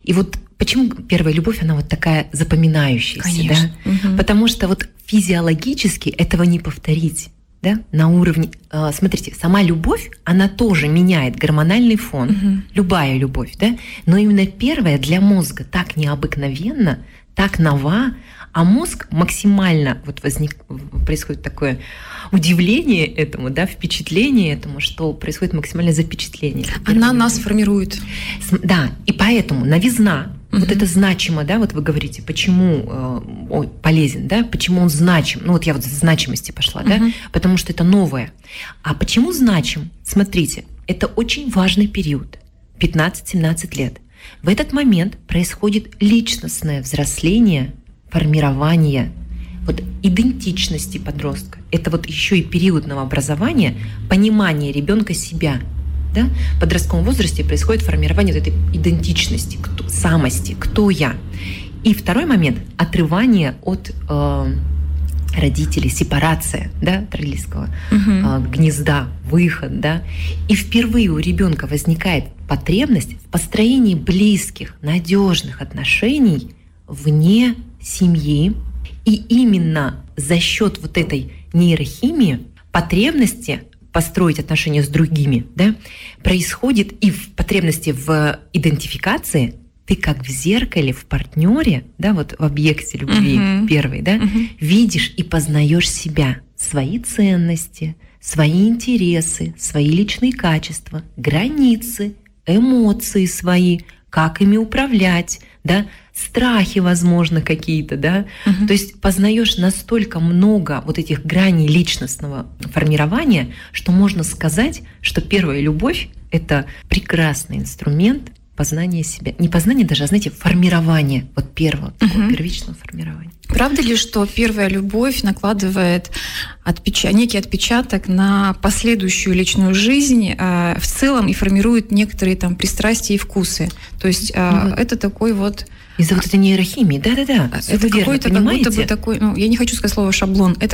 И вот почему первая любовь, она вот такая запоминающаяся, конечно. да? Угу. Потому что вот физиологически этого не повторить. Да? На уровне, смотрите, сама любовь, она тоже меняет гормональный фон, любая любовь, да? Но именно первая для мозга так необыкновенна, так нова, а мозг максимально происходит такое удивление этому, да, впечатление этому, что происходит максимальное запечатление. Она нас формирует. Да, и поэтому новизна, вот это значимо, да, вот вы говорите, почему полезен, да, почему он значим. Ну вот я вот с значимости пошла, да, потому что это новое. А почему значим? Смотрите, это очень важный период, 15-17 лет. В этот момент происходит личностное взросление, формирование вот идентичности подростка. Это вот еще и период новообразования, понимание ребенка себя. Да? В подростковом возрасте происходит формирование вот этой идентичности, самости, кто я. И второй момент – отрывание от родителей, сепарация, да, от родительского гнезда, выход. Да? И впервые у ребенка возникает потребность в построении близких, надежных отношений вне семьи. И именно за счет вот этой нейрохимии потребности построить отношения с другими, да, происходит и в потребности в идентификации. Ты как в зеркале, в партнере, да, вот в объекте любви первой, да, видишь и познаешь себя, свои ценности, свои интересы, свои личные качества, границы, эмоции свои, как ими управлять, да, страхи, возможно, какие-то, да. То есть познаешь настолько много вот этих граней личностного формирования, что можно сказать, что первая любовь — это прекрасный инструмент познания себя. Не познание даже, а, знаете, формирование вот первого, такого первичного формирования. Правда ли, что первая любовь накладывает некий отпечаток на последующую личную жизнь в целом и формирует некоторые там пристрастия и вкусы? То есть это такой вот... Из-за вот этой нейрохимии, да-да-да. Это какой-то как будто бы такой, ну, я не хочу сказать слово шаблон, это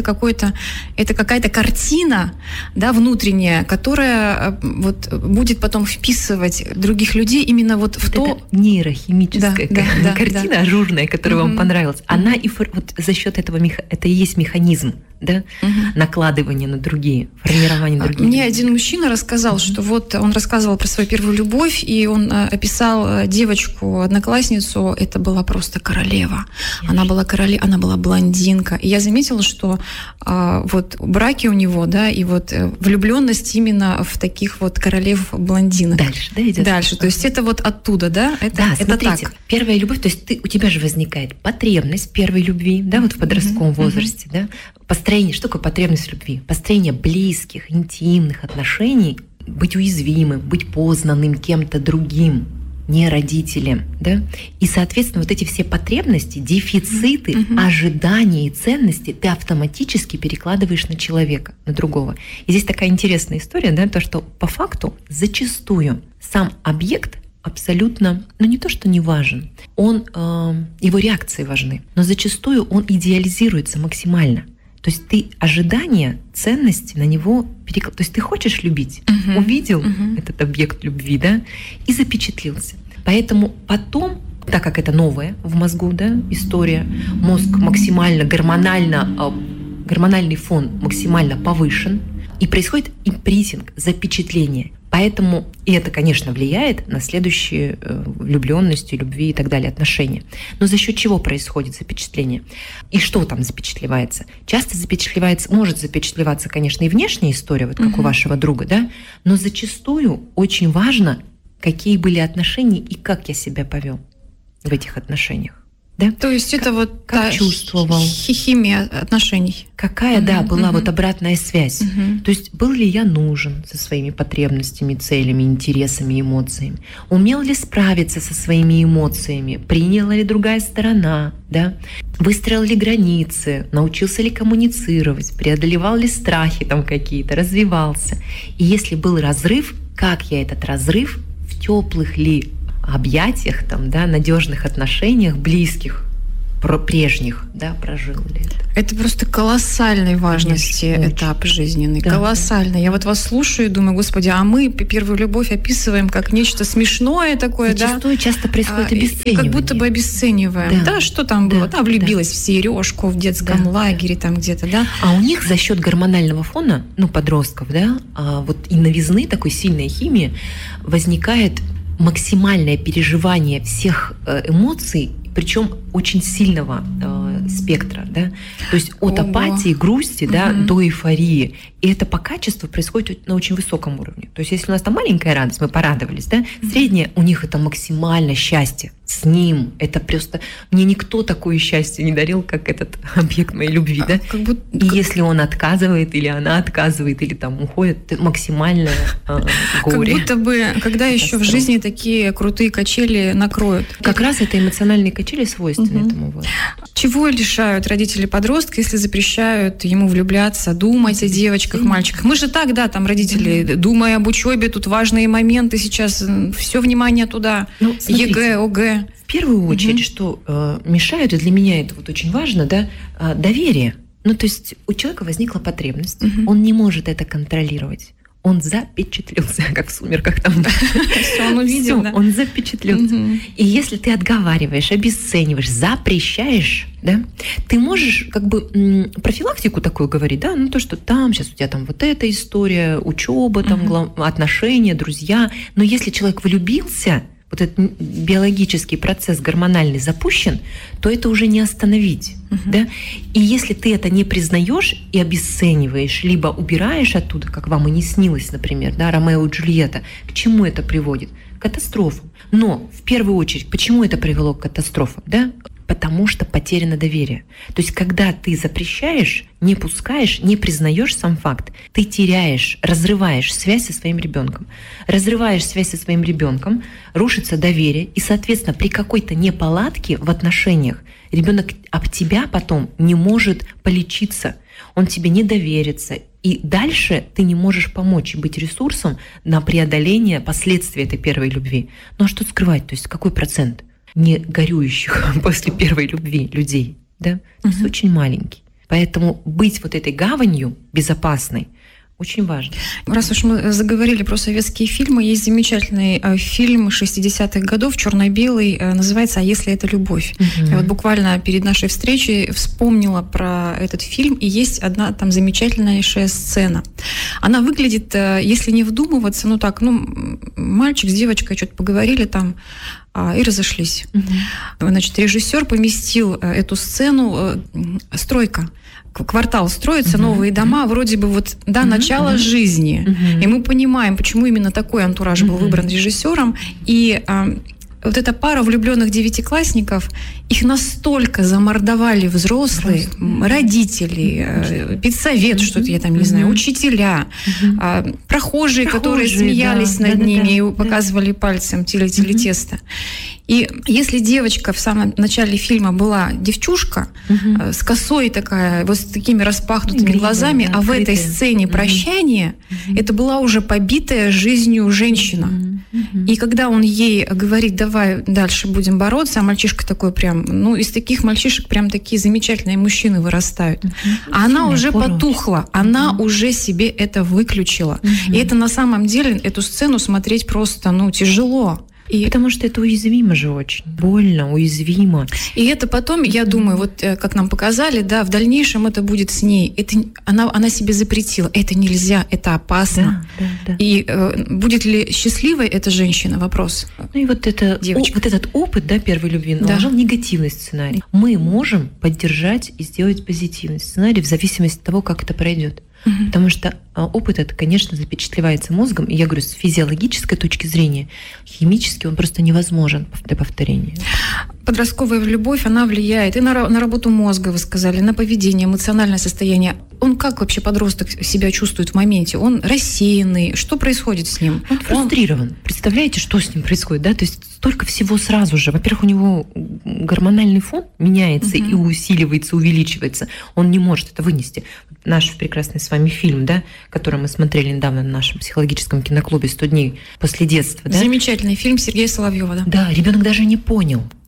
какая-то картина, да, внутренняя, которая вот будет потом вписывать других людей именно вот в то... Нейрохимическая картина ажурная, которая вам понравилась, она и вот за счет этого, это и есть механизм, да, накладывание на другие, формирование на другие. Мне один мужчина рассказал, что вот он рассказывал про свою первую любовь, и он описал девочку, одноклассницу, это была просто королева. Она была блондинка. И я заметила, что вот браки у него, да, и вот влюбленность именно в таких вот королев-блондинок. Дальше, да, идет? Дальше. То есть это вот оттуда, да? Да, смотрите, так. Первая любовь, то есть у тебя же возникает потребность первой любви, да, вот в подростковом возрасте, да, построение, что такое потребность в любви? Построение близких, интимных отношений, быть уязвимым, быть познанным кем-то другим, не родителем, да? И, соответственно, вот эти все потребности, дефициты, ожидания и ценности ты автоматически перекладываешь на человека, на другого. И здесь такая интересная история, да, то, что по факту зачастую сам объект абсолютно, ну не то, что не важен, его реакции важны, но зачастую он идеализируется максимально. То есть ты ожидания, ценности на него то есть ты хочешь любить, увидел этот объект любви, да, и запечатлился. Поэтому потом, так как это новое в мозгу, да, история, мозг максимально гормональный фон максимально повышен, и происходит импринтинг, запечатление. Поэтому, и это, конечно, влияет на следующие влюбленности, любви и так далее отношения. Но за счет чего происходит запечатление? И что там запечатлевается? Часто может запечатлеваться, конечно, и внешняя история, вот как у вашего друга, да, но зачастую очень важно, какие были отношения и как я себя повел в этих отношениях. Да? То есть это вот как чувствовал, химия отношений. Какая, была вот обратная связь. То есть был ли я нужен со своими потребностями, целями, интересами, эмоциями? Умел ли справиться со своими эмоциями? Приняла ли другая сторона? Да? Выстроил ли границы? Научился ли коммуницировать? Преодолевал ли страхи там какие-то? Развивался? И если был разрыв, как я этот разрыв в теплых ли объятиях, там, да, надежных отношениях, близких, прежних, да, прожил ли это. Это просто колоссальной важности этап жизненный, да, колоссальный. Я вот вас слушаю и думаю, господи, а мы первую любовь описываем как нечто смешное такое, зачастую да? часто происходит обесценивание. Как будто бы обесцениваем. Да, что там было? Да, влюбилась в сережку в детском лагере там где-то, да? А у них за счет гормонального фона, подростков, да, вот и новизны, такой сильной химии, возникает максимальное переживание всех эмоций, причем очень сильного спектра, да, то есть от апатии, грусти, да, до эйфории. И это по качеству происходит на очень высоком уровне. То есть если у нас там маленькая радость, мы порадовались, да, средняя у них это максимально счастье. С ним это просто... Мне никто такое счастье не дарил, как этот объект моей любви, да. И если он отказывает, или она отказывает, или там уходит, это максимальное горе. Как будто бы, когда еще в жизни такие крутые качели накроют. Как раз это эмоциональные качели свойственны этому вот. Чего лишают родители подростка, если запрещают ему влюбляться, думать о девочках, мальчиках? Мы же так, да, там родители, думая об учебе, тут важные моменты сейчас, все внимание туда, ЕГЭ, ОГЭ. В первую очередь, что мешает, и для меня это вот очень важно, да, доверие. То есть у человека возникла потребность, он не может это контролировать. Он запечатлелся, как в «Сумерках» там. Все, он увидел, да? Он запечатлелся. И если ты отговариваешь, обесцениваешь, запрещаешь, да, ты можешь как бы профилактику такую говорить, да, то, что там сейчас у тебя там вот эта история, учеба, там отношения, друзья. Но если человек влюбился, вот этот биологический процесс гормональный запущен, то это уже не остановить. Да? И если ты это не признаешь и обесцениваешь, либо убираешь оттуда, как вам и не снилось, например, да, Ромео и Джульетта, к чему это приводит? К катастрофам. Но в первую очередь, почему это привело к катастрофам? Да? Потому что потеряно доверие. То есть, когда ты запрещаешь, не пускаешь, не признаешь сам факт, ты теряешь, разрываешь связь со своим ребенком. Разрываешь связь со своим ребенком, рушится доверие, и, соответственно, при какой-то неполадке в отношениях ребенок об тебя потом не может полечиться, он тебе не доверится, и дальше ты не можешь помочь быть ресурсом на преодоление последствий этой первой любви. Ну а что скрывать? То есть какой процент не горюющих после первой любви людей, да? То есть очень маленький. Поэтому быть вот этой гаванью безопасной очень важно. Раз уж мы заговорили про советские фильмы, есть замечательный фильм 60-х годов, черно-белый, называется «А если это любовь?». Я вот буквально перед нашей встречей вспомнила про этот фильм, и есть одна там замечательнейшая сцена. Она выглядит, если не вдумываться, мальчик с девочкой что-то поговорили там, и разошлись. Значит, режиссер поместил эту сцену, стройка. Квартал строится, новые дома, вроде бы начало жизни. И мы понимаем, почему именно такой антураж был выбран режиссером. И вот эта пара влюбленных девятиклассников, их настолько замордовали взрослые, родители, педсовет, что-то я там не знаю, учителя, прохожие, которые смеялись над ними и показывали пальцем тили-тили тесто. И если девочка в самом начале фильма была девчушка, с косой такая, вот с такими распахнутыми глазами, а в этой сцене прощания это была уже побитая жизнью женщина. И когда он ей говорит, давай дальше будем бороться, а мальчишка такой прям, из таких мальчишек прям такие замечательные мужчины вырастают. А она уже потухла, она уже себе это выключила. И это на самом деле, эту сцену смотреть просто, тяжело. Потому что это уязвимо же очень. Больно, уязвимо. И это потом, я думаю, вот как нам показали, да, в дальнейшем это будет с ней. Это, она себе запретила. Это нельзя, это опасно. Да. И будет ли счастливой эта женщина? Вопрос. И вот этот опыт, да, первой любви наложил негативный сценарий. Мы можем поддержать и сделать позитивный сценарий в зависимости от того, как это пройдет. Потому что опыт это, конечно, запечатлевается мозгом. И я говорю, с физиологической точки зрения, химически он просто невозможен для повторения. Подростковая любовь, она влияет и на работу мозга, вы сказали, на поведение, эмоциональное состояние. Он как вообще, подросток, себя чувствует в моменте? Он рассеянный? Что происходит с ним? Он фрустрирован. Представляете, что с ним происходит? Да? То есть столько всего сразу же. Во-первых, у него гормональный фон меняется и усиливается, увеличивается. Он не может это вынести. Наш прекрасный с вами фильм, да, который мы смотрели недавно на нашем психологическом киноклубе «100 дней после детства». Да? Замечательный фильм Сергея Соловьева, да? Да, ребенок даже не понял.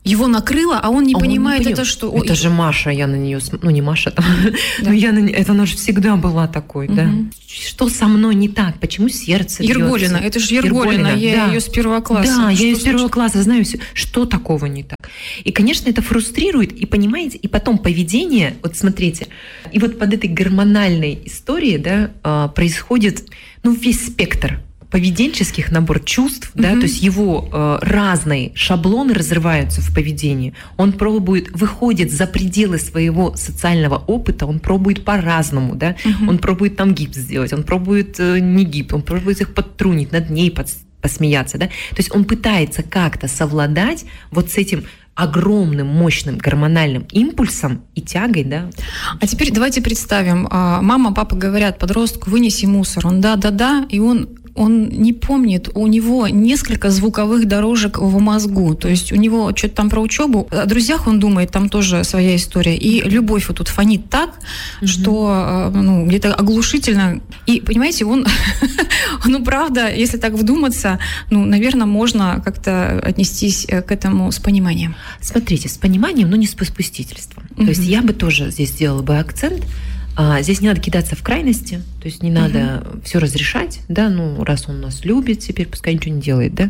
Его накрыло, а он не понимает, это что... Это же Маша, я на нее... Ну, не Маша, там, но я на нее... Это она же всегда была такой, да. Что со мной не так? Почему сердце бьется? Ерголина, это же Ерголина, я ее с первого класса. Да, я ее с первого класса знаю, что такого не так. И, конечно, это фрустрирует, и, понимаете, и потом поведение, вот смотрите, и вот под этой гормональной историей, да, происходит, ну, весь спектр поведенческих, набор чувств, да, то есть его разные шаблоны разрываются в поведении. Он выходит за пределы своего социального опыта, он пробует по-разному, да, он пробует там гипс сделать, он пробует не гипс, он пробует их подтрунить, над ней посмеяться, да, то есть он пытается как-то совладать вот с этим огромным, мощным гормональным импульсом и тягой, да. А теперь давайте представим, мама, папа говорят подростку: вынеси мусор, он да, и он не помнит, у него несколько звуковых дорожек в мозгу, то есть у него что-то там про учебу, о друзьях он думает, там тоже своя история, и любовь вот тут фонит так, что ну, где-то оглушительно, и, понимаете, он, ну, правда, если так вдуматься, ну, наверное, можно как-то отнестись к этому с пониманием. Смотрите, с пониманием, но не с попустительством. То есть я бы тоже здесь сделала бы акцент. Здесь не надо кидаться в крайности, то есть не надо все разрешать, да, ну, раз он нас любит, теперь пускай ничего не делает, да.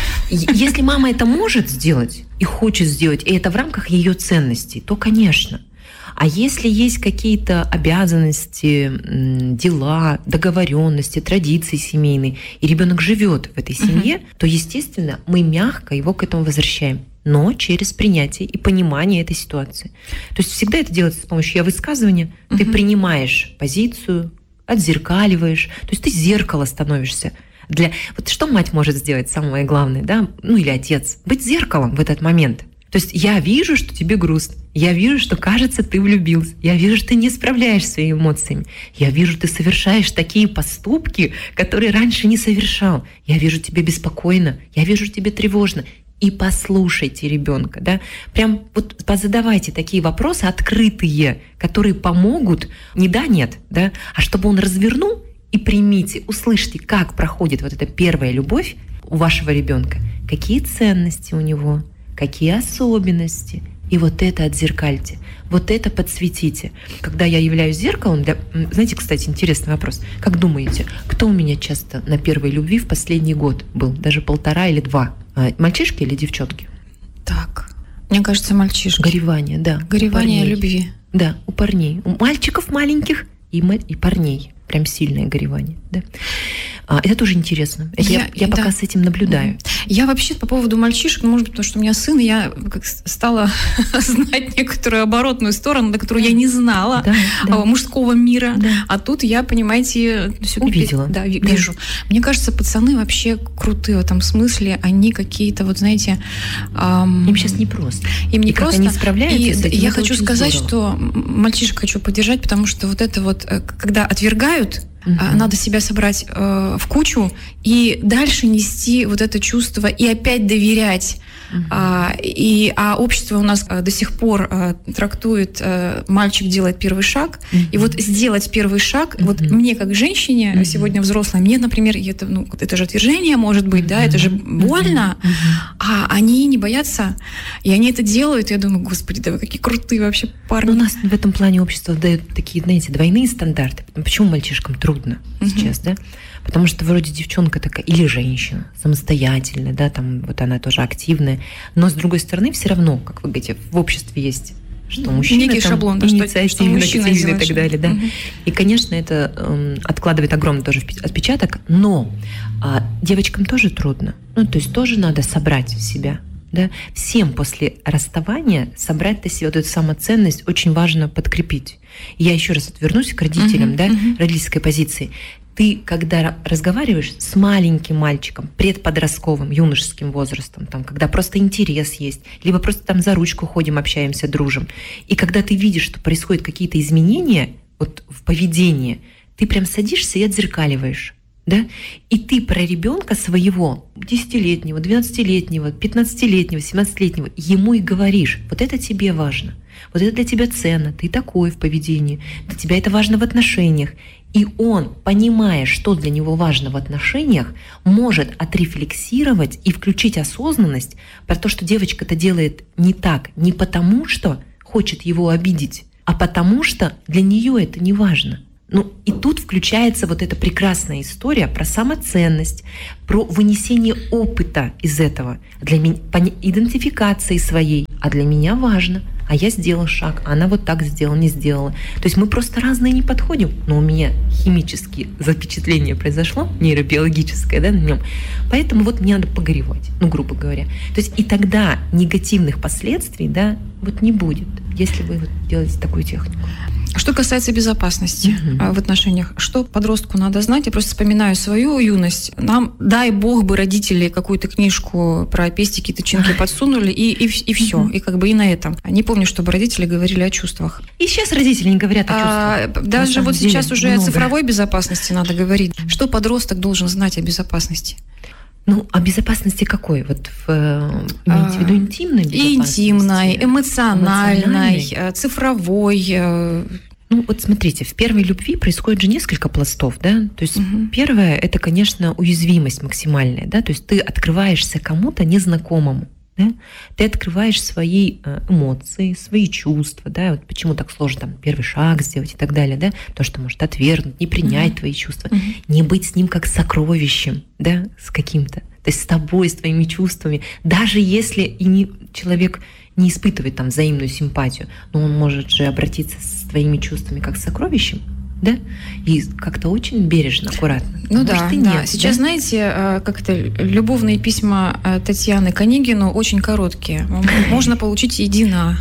Если мама это может сделать и хочет сделать, и это в рамках ее ценностей, то, конечно. А если есть какие-то обязанности, дела, договоренности, традиции семейные, и ребенок живет в этой семье, то, естественно, мы мягко его к этому возвращаем, но через принятие и понимание этой ситуации. То есть всегда это делается с помощью высказывания. Ты принимаешь позицию, отзеркаливаешь, то есть ты зеркало становишься. Вот что мать может сделать, самое главное, да, ну или отец, быть зеркалом в этот момент. То есть я вижу, что тебе грустно, я вижу, что, кажется, ты влюбился, я вижу, что ты не справляешься своими эмоциями, я вижу, ты совершаешь такие поступки, которые раньше не совершал, я вижу, тебе беспокойно, я вижу, тебе тревожно. И послушайте ребенка, да, прям вот позадавайте такие вопросы открытые, которые помогут, не да, нет, да, а чтобы он развернул и примите, услышьте, как проходит вот эта первая любовь у вашего ребенка, какие ценности у него, какие особенности, и вот это отзеркальте, вот это подсветите. Когда я являюсь зеркалом, знаете, кстати, интересный вопрос. Как думаете, кто у меня часто на первой любви в последний год был, даже 1,5 или 2? Мальчишки или девчонки? Так, мне кажется, мальчишки. Горевание, да. Горевание любви. Да, у парней. У мальчиков маленьких и парней. Прям сильное горевание, да. Это тоже интересно. Я пока с этим наблюдаю. Я вообще по поводу мальчишек, может быть, потому что у меня сын, я стала знать некоторую оборотную сторону, до которой я не знала, мужского мира. Да. А тут я, понимаете, увидела. Да, вижу. Мне кажется, пацаны вообще крутые в этом смысле. Они какие-то, вот знаете... Им сейчас непросто. Им непросто. Они справляются с этим. Я хочу сказать, что мальчишек хочу поддержать, потому что вот это вот, когда отвергают, надо себя собрать в кучу и дальше нести вот это чувство и опять доверять. А общество у нас до сих пор трактует: мальчик делает первый шаг, и вот сделать первый шаг, вот мне как женщине, сегодня взрослой, мне, например, это же отвержение может быть, да, это же больно, а они не боятся, и они это делают, и я думаю: господи, да вы какие крутые вообще парни. Но у нас в этом плане общество дает такие, знаете, двойные стандарты. Почему мальчишкам трудно сейчас, да? Потому что вроде девчонка такая, или женщина, самостоятельная, да, там вот она тоже активная, но с другой стороны все равно, как вы говорите, в обществе есть, что мужчина некий там шаблон, да, инициативный, активный и так далее, да. И, конечно, это откладывает огромный тоже отпечаток, но девочкам тоже трудно, ну, то есть тоже надо собрать себя. Да? Всем после расставания собрать-то себе вот эту самоценность очень важно подкрепить. И я еще раз отвернусь к родителям, родительской позиции. Ты, когда разговариваешь с маленьким мальчиком, предподростковым, юношеским возрастом, там, когда просто интерес есть, либо просто там за ручку ходим, общаемся, дружим, и когда ты видишь, что происходят какие-то изменения вот, в поведении, ты прям садишься и отзеркаливаешь. Да? И ты про ребенка своего, 10-летнего, 12-летнего, 15-летнего, 17-летнего, ему и говоришь: вот это тебе важно, вот это для тебя ценно, ты такой в поведении, для тебя это важно в отношениях. И он, понимая, что для него важно в отношениях, может отрефлексировать и включить осознанность про то, что девочка это делает не так, не потому, что хочет его обидеть, а потому что для нее это не важно. Ну и тут включается вот эта прекрасная история про самоценность, про вынесение опыта из этого, для меня, идентификации своей. А для меня важно, а я сделала шаг, а она вот так сделала, не сделала. То есть мы просто разные не подходим, но у меня химические запечатление произошло, нейробиологическое, да, на нем. Поэтому вот мне надо погоревать, ну, грубо говоря. То есть и тогда негативных последствий, да, вот не будет, если вы вот делаете такую технику. Что касается безопасности в отношениях, что подростку надо знать? Я просто вспоминаю свою юность. Нам, дай бог бы, родители какую-то книжку про пестики, тычинки подсунули, и все. И как бы и на этом. Не помню, чтобы родители говорили о чувствах. И сейчас родители не говорят о чувствах. Даже вот сейчас уже много. О цифровой безопасности надо говорить. Что подросток должен знать о безопасности? Ну, о безопасности какой? Вот имеете в виду интимной безопасности? Интимной, эмоциональной, цифровой. Ну, вот смотрите, в первой любви происходит же несколько пластов, да? То есть первое – это, конечно, уязвимость максимальная, да? То есть ты открываешься кому-то незнакомому, да? Ты открываешь свои эмоции, свои чувства, да? Вот почему так сложно там первый шаг сделать и так далее, да? То, что может отвергнуть, не принять твои чувства, не быть с ним как с сокровищем, да? С каким-то, то есть с тобой, с твоими чувствами, даже если и человек не испытывает там взаимную симпатию, но он может же обратиться с твоими чувствами как с сокровищем, да? И как-то очень бережно, аккуратно. Ну да, нет, сейчас, да? Знаете, как-то любовные письма Татьяны к Онегину очень короткие. Можно получить едина.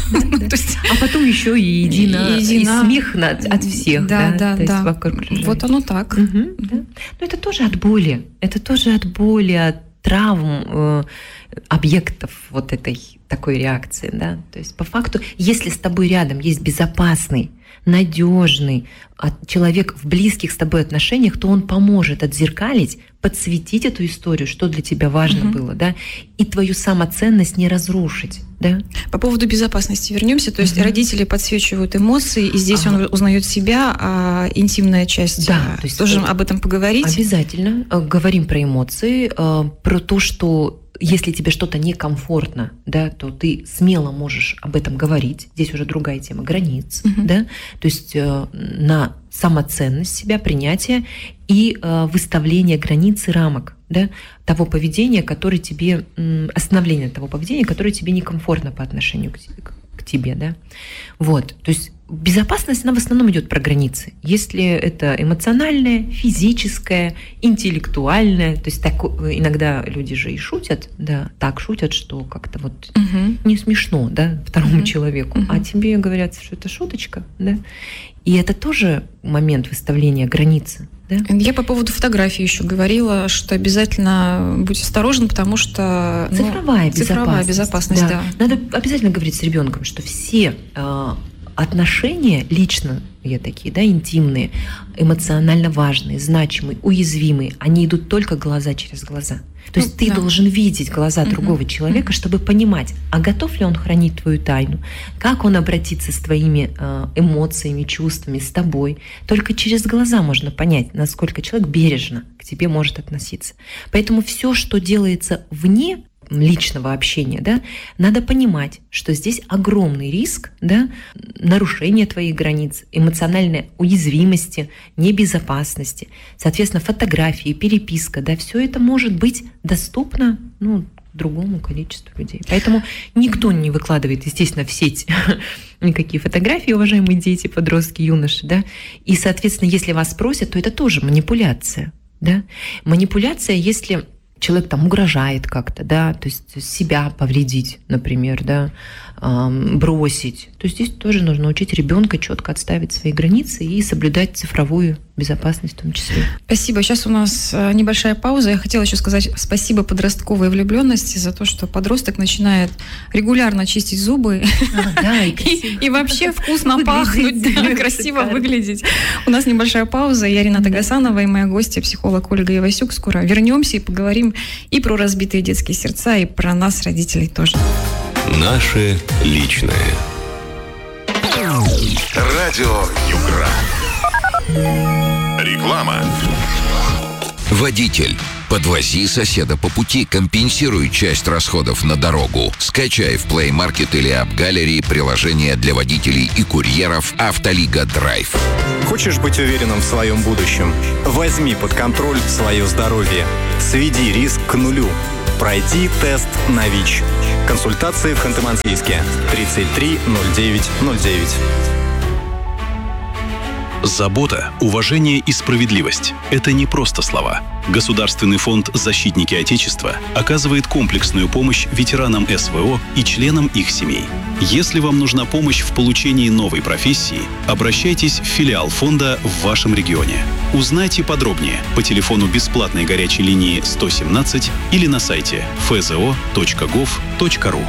А потом еще и едина, и смех от всех. Да. Вот оно так. Но это тоже от боли. Это тоже от боли, от травм объектов вот этой такой реакции, да. То есть по факту, если с тобой рядом есть безопасный, надежный человек в близких с тобой отношениях, то он поможет отзеркалить, подсветить эту историю, что для тебя важно было, да, и твою самоценность не разрушить, да. По поводу безопасности вернемся. То есть родители подсвечивают эмоции, и здесь он узнает себя, а интимная часть, да, то есть тоже об этом поговорить. Обязательно говорим про эмоции, про то, что если тебе что-то некомфортно, да, то ты смело можешь об этом говорить. Здесь уже другая тема границ, да, то есть на самоценность себя, принятие и выставление границ и рамок, да, того поведения, которое тебе, остановление того поведения, которое тебе некомфортно по отношению к тебе, да. Вот, то есть безопасность, она в основном идет про границы. Если это эмоциональное, физическое, интеллектуальное, то есть так, иногда люди же и шутят, да, так шутят, что как-то вот не смешно, да, второму человеку, а тебе говорят, что это шуточка, да. И это тоже момент выставления границы. Да? Я по поводу фотографии еще говорила, что обязательно будь осторожен, потому что цифровая безопасность, да. Надо обязательно говорить с ребенком, что все отношения лично такие, да, интимные, эмоционально важные, значимые, уязвимые, они идут только глаза через глаза. То есть ты должен видеть глаза другого человека, чтобы понимать, а готов ли он хранить твою тайну, как он обратится с твоими эмоциями, чувствами, с тобой. Только через глаза можно понять, насколько человек бережно к тебе может относиться. Поэтому все, что делается вне личного общения, да, надо понимать, что здесь огромный риск, да, нарушения твоих границ, эмоциональной уязвимости, небезопасности. Соответственно, фотографии, переписка, да, все это может быть доступно, другому количеству людей. Поэтому никто не выкладывает, естественно, в сеть никакие фотографии, уважаемые дети, подростки, юноши, да. И, соответственно, если вас спросят, то это тоже манипуляция, да. Манипуляция, если человек там угрожает как-то, да, то есть себя повредить, например, да, бросить. То есть здесь тоже нужно учить ребенка четко отставить свои границы и соблюдать цифровую безопасность в том числе. Спасибо. Сейчас у нас небольшая пауза. Я хотела еще сказать спасибо подростковой влюбленности за то, что подросток начинает регулярно чистить зубы и вообще вкусно пахнуть, красиво выглядеть. У нас небольшая пауза. Я Рената Гасанова и моя гостья, психолог Ольга Ивасюк. Скоро вернемся и поговорим и про разбитые детские сердца, и про нас, родителей, тоже. Наше личное. Радио Югра. Реклама. Водитель. Подвози соседа по пути, компенсируй часть расходов на дорогу. Скачай в Play Market или App Gallery приложение для водителей и курьеров «Автолига Драйв». Хочешь быть уверенным в своем будущем? Возьми под контроль свое здоровье. Сведи риск к нулю. Пройди тест на ВИЧ. Консультации в Ханты-Мансийске. 33 09 09. Забота, уважение и справедливость – это не просто слова. Государственный фонд «Защитники Отечества» оказывает комплексную помощь ветеранам СВО и членам их семей. Если вам нужна помощь в получении новой профессии, обращайтесь в филиал фонда в вашем регионе. Узнайте подробнее по телефону бесплатной горячей линии 117 или на сайте fzo.gov.ru.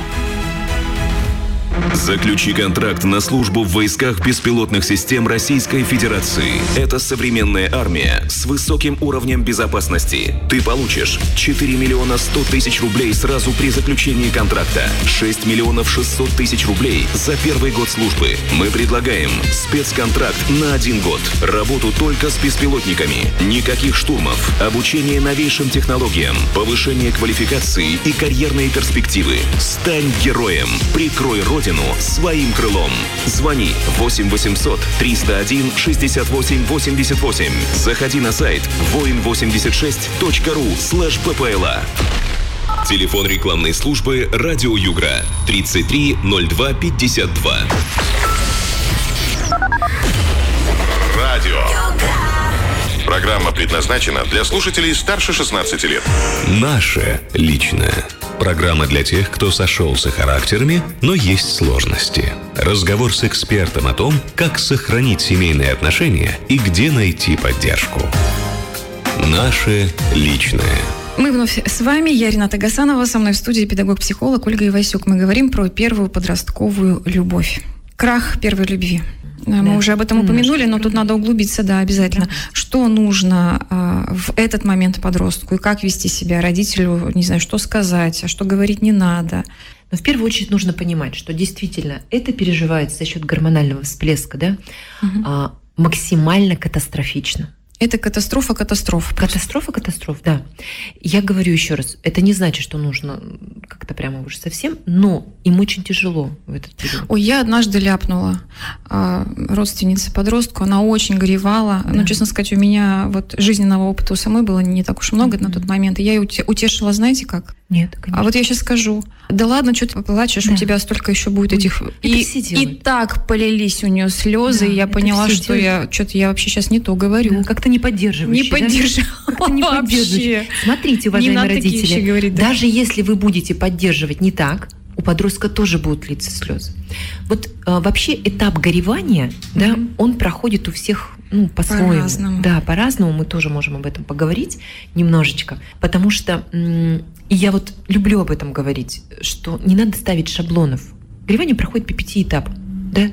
Заключи контракт на службу в войсках беспилотных систем Российской Федерации. Это современная армия с высоким уровнем безопасности. Ты получишь 4 миллиона 100 тысяч рублей сразу при заключении контракта, 6 миллионов 600 тысяч рублей за первый год службы. Мы предлагаем спецконтракт на 1 год. Работу только с беспилотниками. Никаких штурмов. Обучение новейшим технологиям. Повышение квалификации и карьерные перспективы. Стань героем. Прикрой Родину своим крылом. Звони 8 800 301 68 88. Заходи на сайт voin86.ru/ppla. Телефон рекламной службы «Радио Югра» 33 02 52. Радио. Программа предназначена для слушателей старше 16 лет. Наше личное. Программа для тех, кто сошелся характерами, но есть сложности. Разговор с экспертом о том, как сохранить семейные отношения и где найти поддержку. Наше личное. Мы вновь с вами. Я Рената Гасанова. Со мной в студии педагог-психолог Ольга Ивасюк. Мы говорим про первую подростковую любовь. Крах первой любви. Мы уже об этом упомянули, но тут надо углубиться, да, обязательно. Да. Что нужно в этот момент подростку и как вести себя родителю, не знаю, что сказать, а что говорить не надо. Но в первую очередь нужно понимать, что действительно это переживается за счет гормонального всплеска, да, максимально катастрофично. Это катастрофа катастроф. Катастрофа, да. Я говорю еще раз, это не значит, что нужно как-то прямо уже совсем, но им очень тяжело в этот период. Ой, я однажды ляпнула родственнице подростку, она очень горевала. Да. Ну, честно сказать, у меня вот жизненного опыта у самой было не так уж много на тот момент. И я ее утешила, знаете как? Нет, конечно. А вот я сейчас скажу. Да ладно, что ты плачешь, у тебя столько еще будет этих... И так полились у нее слезы, и я поняла, что я вообще сейчас не то говорю. Да, как-то не поддерживающий. Не поддерживала вообще. Смотрите, уважаемые родители, даже если вы будете поддерживать не так, у подростка тоже будут литься слезы. Вот вообще этап горевания, да, он проходит у всех по-своему. По-разному. Да, по-разному. Мы тоже можем об этом поговорить немножечко, потому что и я вот люблю об этом говорить, что не надо ставить шаблонов. Горевание проходит по 5 этапам. Да?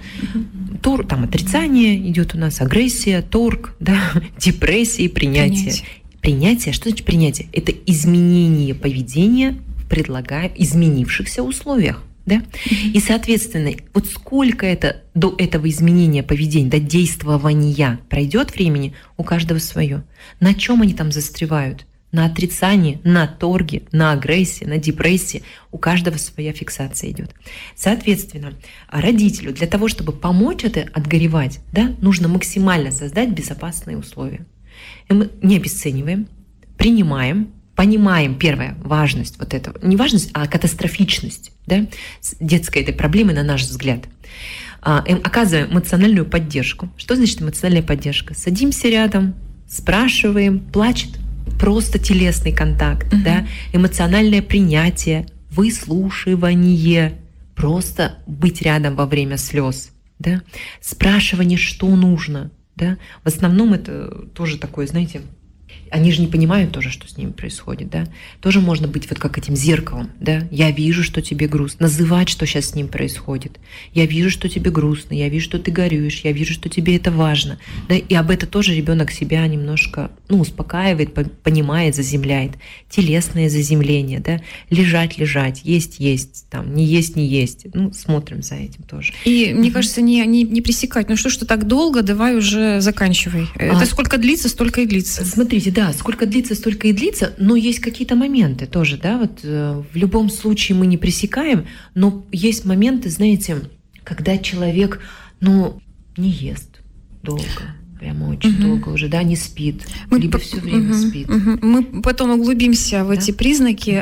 Там отрицание идет у нас, агрессия, торг, да? Депрессия и принятие. Принятие. Что значит принятие? Это изменение поведения в изменившихся условиях. Да? И, соответственно, вот сколько это до этого изменения поведения, до действования пройдет времени, у каждого свое. На чем они там застревают? На отрицании, на торге, на агрессии, на депрессии. У каждого своя фиксация идет. Соответственно, родителю для того, чтобы помочь это отгоревать, да, нужно максимально создать безопасные условия. И мы не обесцениваем, принимаем, понимаем, первое, важность вот этого. Не важность, а катастрофичность, да, детской этой проблемы, на наш взгляд. Оказываем эмоциональную поддержку. Что значит эмоциональная поддержка? Садимся рядом, спрашиваем, плачет. Просто телесный контакт, да, эмоциональное принятие, выслушивание, просто быть рядом во время слез, да, спрашивание, что нужно, да. В основном это тоже такое, знаете, Они же не понимают тоже, что с ними происходит, да. Тоже можно быть вот как этим зеркалом, да. Я вижу, что тебе грустно. Называть, что сейчас с ним происходит. Я вижу, что тебе грустно. Я вижу, что ты горюешь. Я вижу, что тебе это важно. Да? И об этом тоже ребенок себя немножко, успокаивает, понимает, заземляет. Телесное заземление, да. Лежать, есть, там, не есть. Смотрим за этим тоже. И, мне кажется, не пресекать. Что так долго, давай уже заканчивай. Это сколько длится, столько и длится. Смотрите, да, сколько длится, столько и длится, но есть какие-то моменты тоже, да, вот в любом случае мы не пресекаем, но есть моменты, знаете, когда человек, не ест долго. Прямо очень долго уже, да, не спит, либо все время спит. Мы потом углубимся в эти признаки.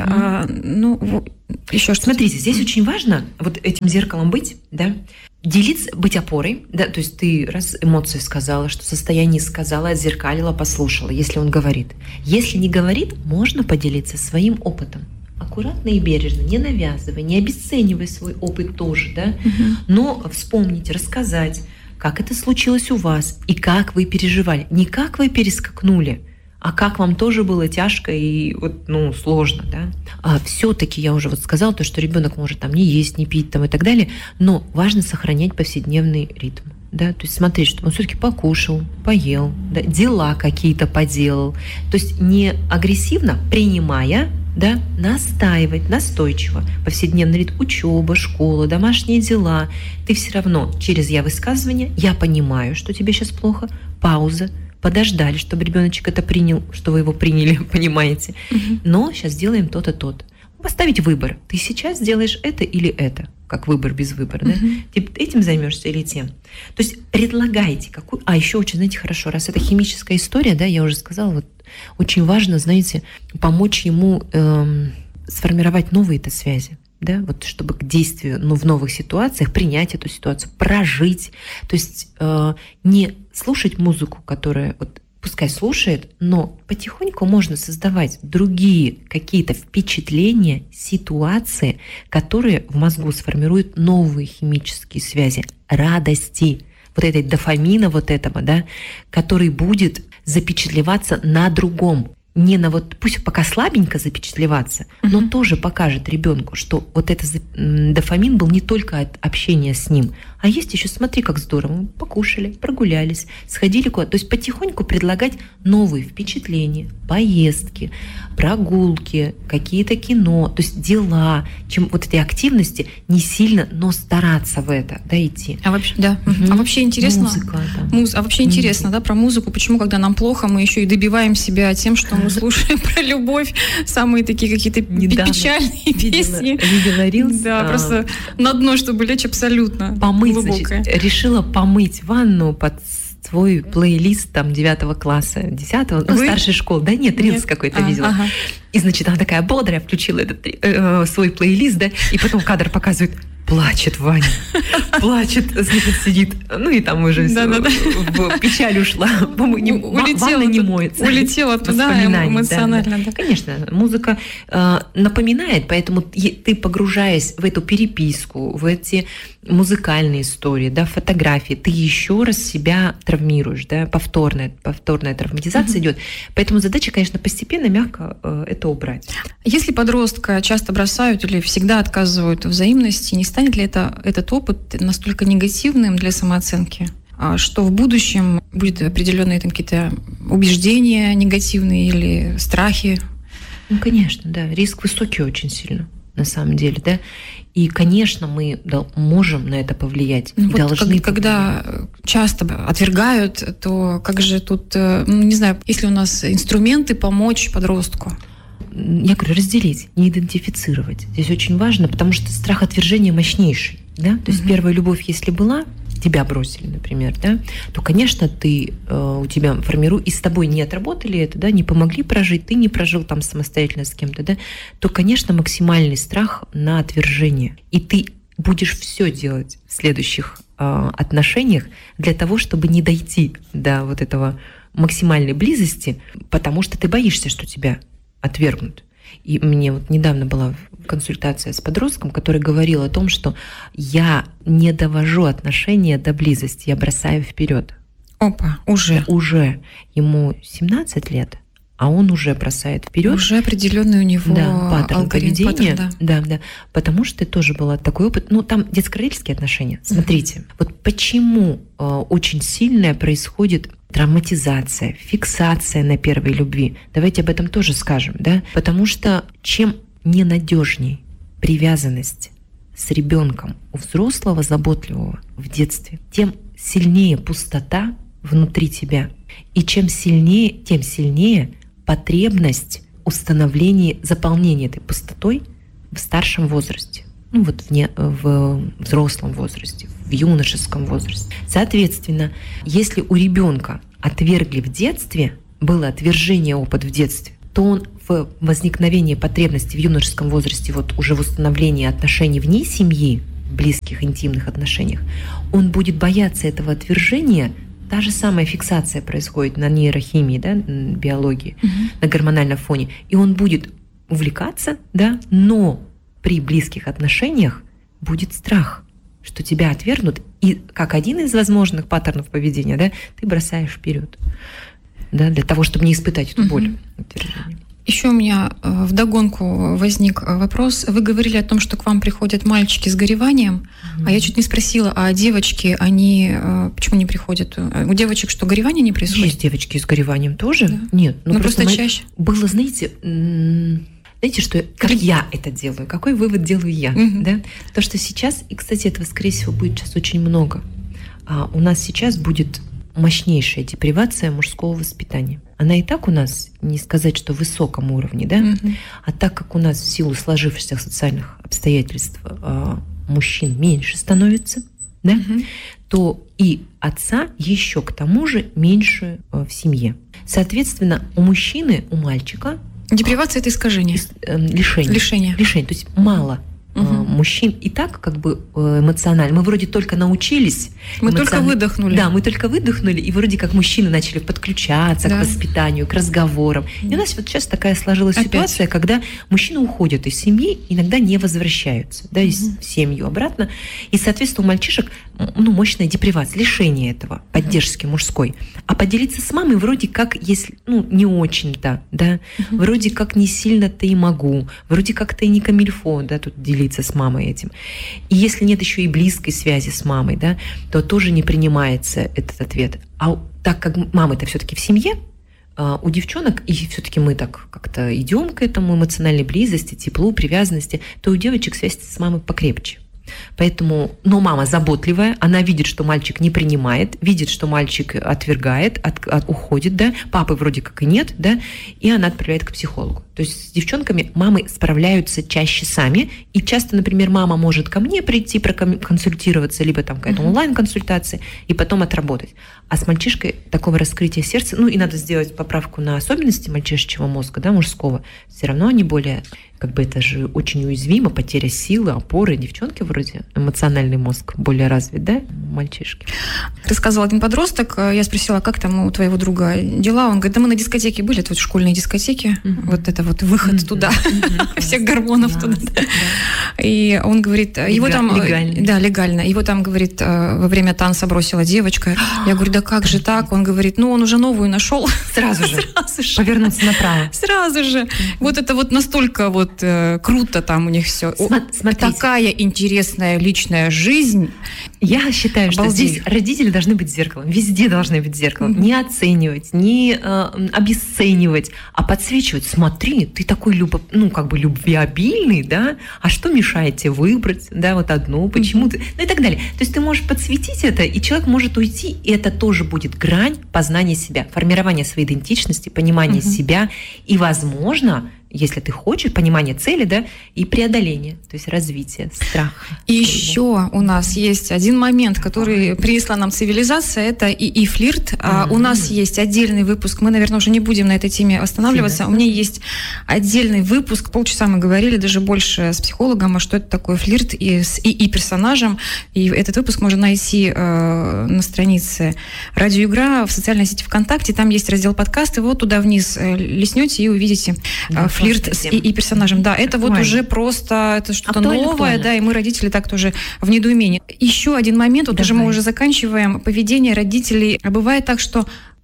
Еще что-то. Смотрите, здесь очень важно вот этим зеркалом быть, да, делиться, быть опорой, да, то есть ты раз эмоции сказала, что состояние сказала, отзеркалила, послушала, если он говорит. Если не говорит, можно поделиться своим опытом. Аккуратно и бережно, не навязывая, не обесценивая свой опыт тоже, да, но вспомнить, рассказать, как это случилось у вас и как вы переживали. Не как вы перескакнули, а как вам тоже было тяжко и сложно, да. А все-таки я уже сказала, то, что ребенок может там не есть, не пить там и так далее, но важно сохранять повседневный ритм. Да, то есть смотреть, чтобы он все-таки покушал, поел, да, дела какие-то поделал. То есть не агрессивно принимая, да, настаивать настойчиво. Повседневный ритм, учеба, школа, домашние дела. Ты все равно через я-высказывание, я понимаю, что тебе сейчас плохо, пауза, подождали, чтобы ребеночек это принял, что вы его приняли, понимаете. Но сейчас делаем то-то, то-то. Поставить выбор. Ты сейчас делаешь это или это? Как выбор без выбора, да? Ты этим займешься или тем? То есть предлагайте какую... еще очень, знаете, хорошо, раз это химическая история, да, я уже сказала, очень важно, знаете, помочь ему сформировать новые-то связи. Да, чтобы к действию, в новых ситуациях принять эту ситуацию, прожить. То есть не слушать музыку, которая пускай слушает, но потихоньку можно создавать другие какие-то впечатления, ситуации, которые в мозгу сформируют новые химические связи, радости, этой дофамина этого, да, который будет запечатлеваться на другом. Не на пусть пока слабенько запечатлеваться, но тоже покажет ребенку, что этот дофамин был не только от общения с ним, а есть еще, смотри, как здорово, мы покушали, прогулялись, сходили куда-то. То есть потихоньку предлагать новые впечатления, поездки, прогулки, какие-то кино, то есть дела, чем этой активности не сильно, но стараться в это, идти. А вообще, да. А вообще интересно. Музыка, да. Интересно, да, про музыку. Почему, когда нам плохо, мы еще и добиваем себя тем, что мы слушаем про любовь, самые такие какие-то печальные песни. Видела рилс. Да, просто на дно, чтобы лечь абсолютно глубокое. Решила помыть ванну под свой плейлист 9 класса, 10, старшей школы. Да нет, рилс какой-то видела. И, значит, она такая бодрая, включила этот свой плейлист, да, и потом кадр показывает, плачет Ваня, плачет, значит, сидит, и там уже в печаль ушла, ванна не моется. Улетела туда эмоционально. Да. Конечно, музыка напоминает, поэтому ты, погружаясь в эту переписку, в эти музыкальные истории, да, фотографии, ты еще раз себя травмируешь, да, повторная травматизация идет. Поэтому задача, конечно, постепенно, мягко это убрать. Если подростка часто бросают или всегда отказывают в взаимности, не станет ли этот опыт настолько негативным для самооценки, что в будущем будет определенные какие-то убеждения негативные или страхи? Конечно, да. Риск высокий очень сильно, на самом деле, да. И, конечно, мы можем на это повлиять. Когда часто отвергают, то как же тут, не знаю, есть ли у нас инструменты помочь подростку? Я говорю, разделить, не идентифицировать. Здесь очень важно, потому что страх отвержения мощнейший. Да? То есть первая любовь, если была, тебя бросили, например, да, то, конечно, у тебя формирует, и с тобой не отработали это, да, не помогли прожить, ты не прожил там самостоятельно с кем-то, да, то, конечно, максимальный страх на отвержение. И ты будешь все делать в следующих отношениях для того, чтобы не дойти до этого максимальной близости, потому что ты боишься, что тебя отвергнут. И мне недавно была консультация с подростком, который говорил о том, что я не довожу отношения до близости, я бросаю вперед. Опа, уже. Ему 17 лет, а он уже бросает вперед. Уже определенный у него паттерн поведения. Да. Да. Потому что тоже был такой опыт. Там детско-родительские отношения. Смотрите, вот почему очень сильная происходит травматизация, фиксация на первой любви. Давайте об этом тоже скажем, да? Потому что чем ненадежней привязанность с ребенком у взрослого, заботливого в детстве, тем сильнее пустота внутри тебя. И чем сильнее, тем сильнее потребность установления, заполнения этой пустотой в старшем возрасте. В взрослом возрасте, в юношеском возрасте. Соответственно, если у ребенка отвергли в детстве, было отвержение опыт в детстве, то он в возникновении потребности в юношеском возрасте, уже в установлении отношений вне семьи, близких, интимных отношениях, он будет бояться этого отвержения. Та же самая фиксация происходит на нейрохимии, да, биологии, на гормональном фоне. И он будет увлекаться, да, но при близких отношениях будет страх, что тебя отвергнут. И как один из возможных паттернов поведения, да, ты бросаешь вперед, да, для того, чтобы не испытать эту боль. Еще у меня вдогонку возник вопрос. Вы говорили о том, что к вам приходят мальчики с гореванием, а я чуть не спросила, а девочки, они почему не приходят? У девочек что, горевание не происходит? Есть девочки с гореванием тоже? Да. Нет. Просто чаще? Было, знаете, что, как я это делаю, какой вывод делаю я, да? То, что сейчас, и, кстати, этого, скорее всего, будет сейчас очень много. У нас сейчас будет мощнейшая депривация мужского воспитания. Она и так у нас, не сказать, что в высоком уровне, да? А так как у нас в силу сложившихся социальных обстоятельств мужчин меньше становится, да? То и отца еще к тому же меньше в семье. Соответственно, у мужчины, у мальчика депривация — это искажение. Лишение. То есть мало мужчин и так эмоционально. Мы вроде только научились. Мы только выдохнули. Да, мы только выдохнули, и вроде как мужчины начали подключаться к воспитанию, к разговорам. И у нас сейчас такая сложилась ситуация, когда мужчины уходят из семьи, иногда не возвращаются, да, в семью обратно. И, соответственно, у мальчишек мощная депривация, лишение этого, поддержки мужской. А поделиться с мамой вроде как, если, не очень-то, да, вроде как не сильно-то и могу, вроде как-то и не камильфо, да, тут делиться с мамой этим. И если нет еще и близкой связи с мамой, да, то тоже не принимается этот ответ. А так как мама-то все-таки в семье, у девчонок, и все-таки мы так как-то идем к этому эмоциональной близости, теплу, привязанности, то у девочек связь с мамой покрепче. Поэтому, но мама заботливая, она видит, что мальчик не принимает, видит, что мальчик отвергает, уходит, да, папы вроде как и нет, да, и она отправляет к психологу. То есть с девчонками мамы справляются чаще сами, и часто, например, мама может ко мне прийти проконсультироваться, либо там какая-то онлайн-консультация, и потом отработать. А с мальчишкой такого раскрытия сердца, и надо сделать поправку на особенности мальчишечьего мозга, да, мужского, все равно они более, это же очень уязвимо, потеря силы, опоры. Девчонки вроде эмоциональный мозг более развит, да, мальчишки. Рассказывал один подросток, я спросила, как там у твоего друга дела, он говорит, да мы на дискотеке были, это школьные дискотеки, это выход туда, всех гормонов туда. И он говорит, его там... Легально. Да, легально. Его там, говорит, во время танца бросила девочка. Я говорю, да как же так? Он говорит, он уже новую нашел. Сразу же. Повернуться направо. Сразу же. Это настолько круто там у них все. Смотрите. Такая интересная личная жизнь. Я считаю, что здесь родители должны быть зеркалом. Везде должны быть зеркалом. Не оценивать, не обесценивать, а подсвечивать. Смотри, ты такой любвеобильный, да? А что мешает тебе выбрать, да, одну? Почему ты? И так далее. То есть ты можешь подсветить это, и человек может уйти, и это тоже будет грань познания себя, формирования своей идентичности, понимания себя и, возможно, если ты хочешь, понимание цели, да, и преодоление, то есть развитие, страх. И еще у нас есть один момент, который принесла нам цивилизация, это и флирт. У нас есть отдельный выпуск, мы, наверное, уже не будем на этой теме останавливаться. У меня есть отдельный выпуск, полчаса мы говорили, даже больше с психологом, что это такое флирт и персонажем. И этот выпуск можно найти на странице Радио Игра в социальной сети ВКонтакте. Там есть раздел подкасты, туда вниз листнете и увидите флирт и персонажем. Да, это уже просто это что-то новое, да, и мы, родители, так тоже в недоумении. Еще один момент, мы уже заканчиваем. Поведение родителей. Бывает так, что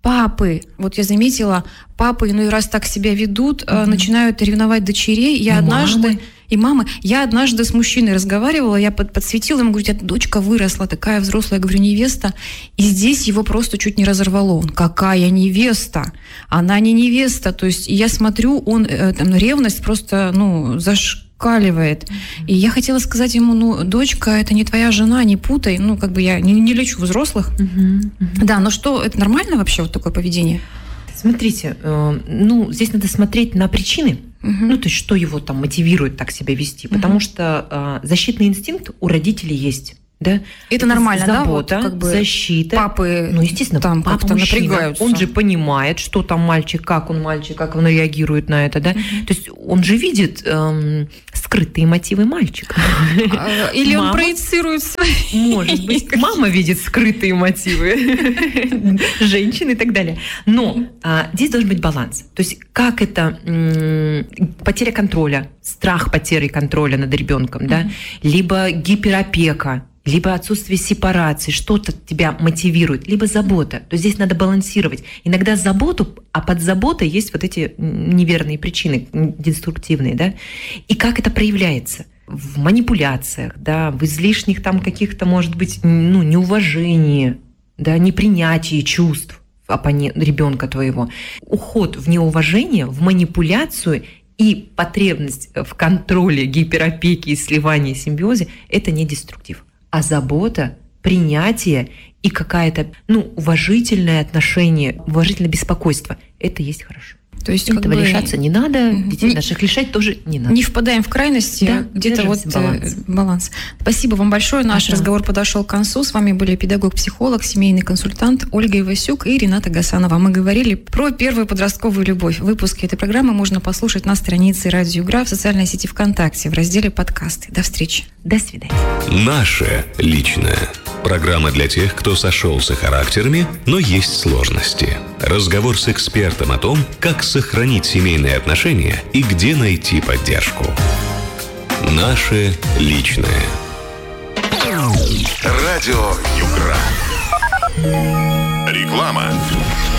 папы, вот я заметила, папы иной раз так себя ведут, начинают ревновать дочерей. Я однажды... И мамы. Я однажды с мужчиной разговаривала, я подсветила ему, говорю, дочка выросла, такая взрослая, я говорю, невеста. И здесь его просто чуть не разорвало. Он, какая невеста? Она не невеста. То есть я смотрю, он ревность просто, зашкаливает. И я хотела сказать ему, дочка, это не твоя жена, не путай. Я не лечу взрослых. Да, но что, это нормально вообще, вот такое поведение? Смотрите, здесь надо смотреть на причины, то есть что его там мотивирует так себя вести, потому что защитный инстинкт у родителей есть. Да? Это нормально, забота, да? Вот, защита. Папы естественно, там папа как-то мужчина, напрягаются. Он же понимает, что там мальчик, как он реагирует на это, да? То есть он же видит скрытые мотивы мальчика. Или он проецирует свои. Может быть, мама видит скрытые мотивы женщин и так далее. Но здесь должен быть баланс. То есть как это потеря контроля, страх потери контроля над ребенком, да? Либо гиперопека, либо отсутствие сепарации, что-то тебя мотивирует, либо забота. То есть здесь надо балансировать. Иногда заботу, а под заботой есть вот эти неверные причины, деструктивные, да? И как это проявляется? В манипуляциях, да, в излишних там каких-то, может быть, неуважении, да, непринятии чувств ребенка твоего. Уход в неуважение, в манипуляцию и потребность в контроле, гиперопеке и сливании, симбиозе – это не деструктив. А забота, принятие и какое-то уважительное отношение, уважительное беспокойство – это есть хорошо. То есть этого лишаться не надо, детей наших лишать тоже не надо. Не впадаем в крайности, да, где-то баланс. Спасибо вам большое. Наш разговор подошел к концу. С вами были педагог-психолог, семейный консультант Ольга Ивасюк и Рената Гасанова. Мы говорили про первую подростковую любовь. Выпуски этой программы можно послушать на странице Радио Игра в социальной сети ВКонтакте в разделе «Подкасты». До встречи. До свидания. Наше личное. Программа для тех, кто сошелся характерами, но есть сложности. Разговор с экспертом о том, как сохранить семейные отношения и где найти поддержку. Наше личное. Радио Югра. Реклама.